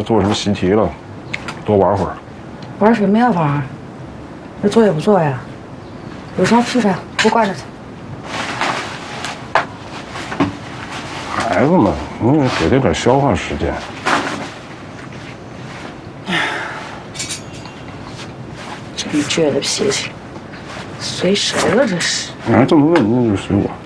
做什么习题了，多玩会儿。 玩什么呀玩？这作业不做呀？有啥吃啥，不惯着他。 孩子们，你给他点消化时间。 这么倔的脾气，随谁了这是？ 你还这么问，那就随我。